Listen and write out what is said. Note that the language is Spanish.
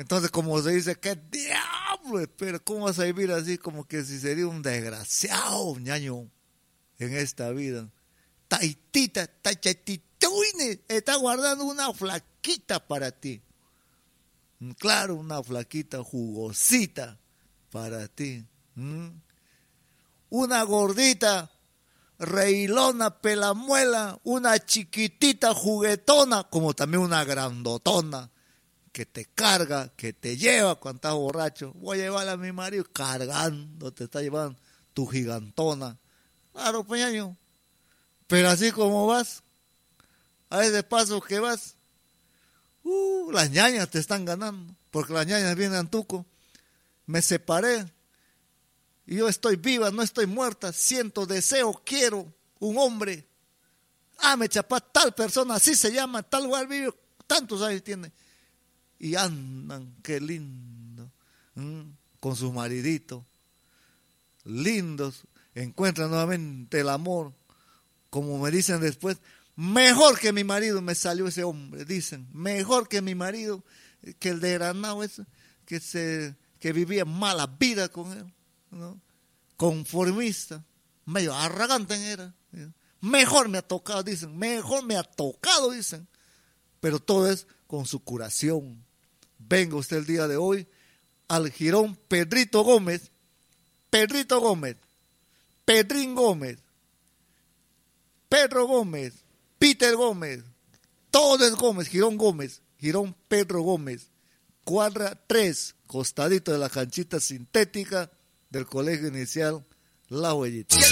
Entonces, como se dice, ¿qué diablo? Pero ¿cómo vas a vivir así como que si sería un desgraciado, ñaño, en esta vida? Taitita, tachatituine, está guardando una flaquita para ti. Claro, una flaquita jugosita para ti. Una gordita, reilona, pelamuela, una chiquitita juguetona, como también una grandotona, que te carga, que te lleva cuando estás borracho. Voy a llevar a mi marido cargando, te está llevando tu gigantona. Claro, peñaño. Pero así como vas, a ese paso que vas, las ñañas te están ganando, porque las ñañas vienen a Antuco. Me separé, y yo estoy viva, no estoy muerta, siento deseo, quiero un hombre. Me chapá, tal persona, así se llama, tal lugar vive, tantos años tiene. Y andan, qué lindo, con sus mariditos, lindos, encuentran nuevamente el amor. Como me dicen después, mejor que mi marido me salió ese hombre, dicen, mejor que mi marido, que el de Granado ese, que vivía mala vida con él, ¿no? Conformista, medio arrogante era. Mejor me ha tocado, dicen, mejor me ha tocado, dicen, pero todo es con su curación. Venga usted el día de hoy al Jirón Pedrito Gómez, Pedrín Gómez, Pedro Gómez, Peter Gómez, todo es Gómez, Jirón Pedro Gómez, cuadra 3, costadito de la canchita sintética del Colegio Inicial La Huellita.